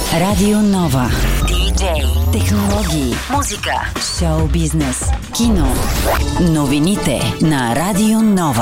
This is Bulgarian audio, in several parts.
Радио Нова. Диджей, технологии, музика, шоу бизнес, кино. Новините на Радио Нова.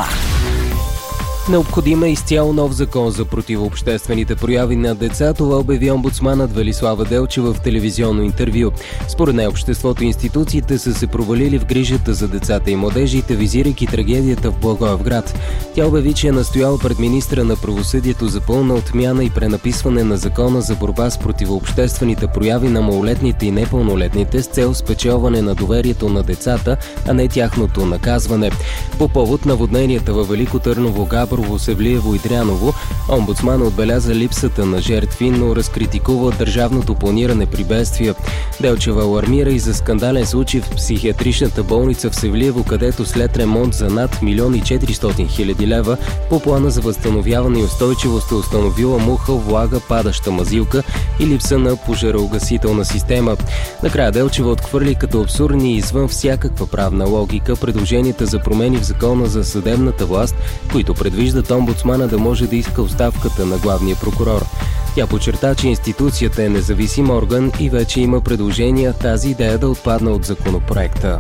Необходим е изцяло нов закон за противообществените прояви на деца. Това обяви омбудсманът Велислава Делчева в телевизионно интервю. Според нея обществото и институциите са се провалили в грижата за децата и младежите, визирайки трагедията в Благоевград. Тя обяви, че е настояла пред министра на правосъдието за пълна отмяна и пренаписване на закона за борба с противообществените прояви на малолетните и непълнолетните с цел спечелване на доверието на децата, а не тяхното наказване. По повод наводненията във Велико Търново, Габрово, Севлиево и Дряново, омбудсмана отбеляза липсата на жертви, но разкритикува държавното планиране при бедствия. Делчева алармира и за скандален случай в психиатричната болница в Севлиево, където след ремонт за над 1 400 000 лева по плана за възстановяване и устойчивост е установила муха, влага, падаща мазилка и липса на пожароугасителна система. Накрая Делчева отхвърли като абсурдни и извън всякаква правна логика предложенията за промени в закона за съдебната власт, които предвиждат омбудсмана да може да иска оставката на главния прокурор. Тя подчерта, че институцията е независим орган и вече има предложения тази идея да отпадне от законопроекта.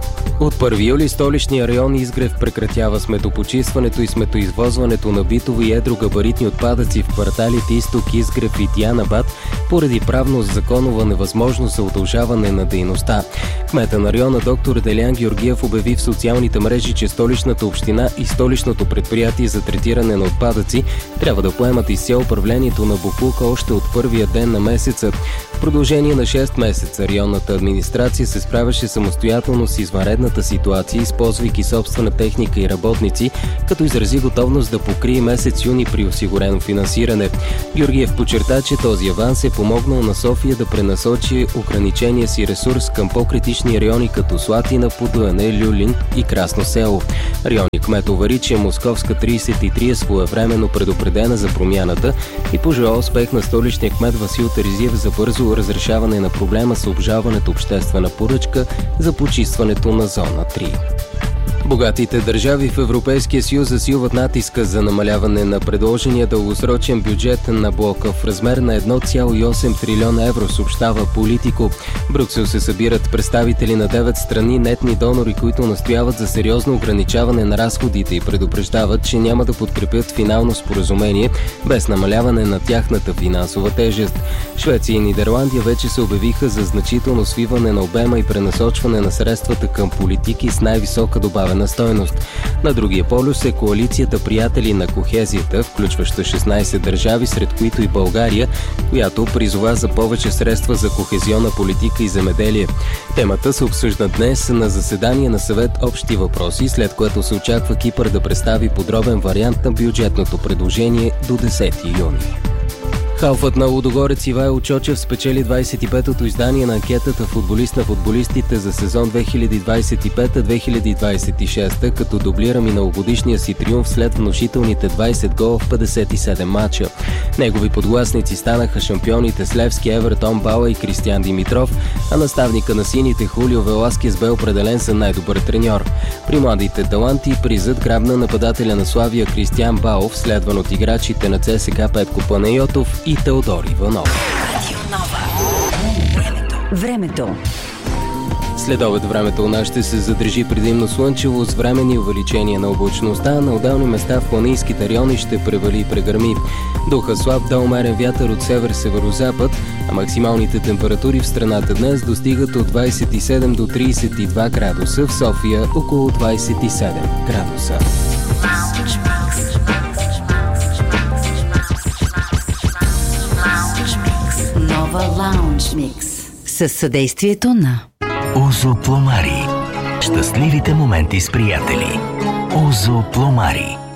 От 1 юли столичния район Изгрев прекратява сметопочистването и сметоизвозването на битови и едрогабаритни отпадъци в кварталите Изток, Изгрев и Дианабад поради правно-законова невъзможност за удължаване на дейността. Кмета на района доктор Делян Георгиев обяви в социалните мрежи, че столичната община и столичното предприятие за третиране на отпадъци трябва да поемат изцяло управлението на боклука още от първия ден на месеца. В продължение на 6 месеца районната администрация се справяше самостоятелно с извънредната ситуация, използвайки собствена техника и работници, като изрази готовност да покрие месец юни при осигурено финансиране. Георгиев подчерта, че този аванс е помогнал на София да пренасочи ограничения си ресурс към по-критични райони като Слатина, Подуяне, Люлин и Красно село. Районният кмет увери, че Московска 33 е своевременно предупредена за промяната и пожела успех на столичния кмет Васил Терезиев за бързо разрешаване на проблема с обжалването обществена поръчка за почистването на зона 3. Богатите държави в Европейския съюз засилват натиска за намаляване на предложения дългосрочен бюджет на блока в размер на 1,8 трилиона евро, съобщава Политико. В Брюксел се събират представители на 9 страни нетни донори, които настояват за сериозно ограничаване на разходите и предупреждават, че няма да подкрепят финално споразумение без намаляване на тяхната финансова тежест. Швеция и Нидерландия вече се обявиха за значително свиване на обема и пренасочване на средствата към политики с най-висока добавена стойност. На другия полюс е коалицията Приятели на кохезията, включваща 16 държави, сред които и България, която призова за повече средства за кохезионна политика и земеделие. Темата се обсъжда днес на заседание на съвет Общи въпроси, след което се очаква Кипър да представи подробен вариант на бюджетното предложение до 10 юни. Халфът на Лудогорец Ивайло Чочев спечели 25-то издание на анкетата «Футболист на футболистите» за сезон 2025-2026, като дублира миналогодишния си триумф след внушителните 20 гола в 57 мача. Негови подгласници станаха шампионите с Левски, Евертон, Бала и Кристиан Димитров, а наставника на сините Хулио Веласкес бе определен за най-добър треньор. При младите таланти призът грабна нападателя на Славия Кристиан Балов, следван от играчите на ЦСКА Петко Панайотов и Теодор Иванов. Времето. Следобед времето у нас ще се задържи предимно слънчево с временни увеличения на облачността. На отделни места в планинските райони ще превали и прегърми. Духа слаб до умерен вятър от север-северозапад, а максималните температури в страната днес достигат от 27 до 32 градуса, в София около 27 градуса. Нова Лаунж Микс със съдействието на Озо Пломари. Щастливите моменти с приятели. Озо Пломари.